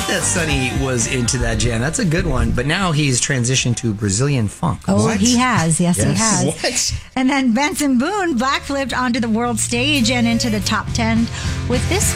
that Sonny was into that jam. That's a good one. But now he's transitioned to Brazilian funk. Oh, he has. Yes, he has. What? And then Benson Boone backflipped onto the world stage and into the top 10 with this